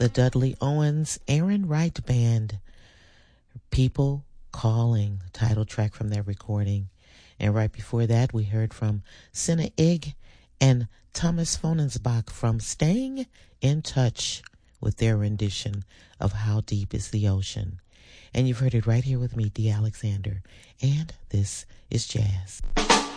the Dudley Owens Aaron Wright Band, People Calling, title track from their recording. And right before that, we heard from Senna Ig and Thomas Fonensbach from Staying in Touch with their rendition of How Deep is the Ocean. And you've heard it right here with me, Dee Alexander. And this is Jazz.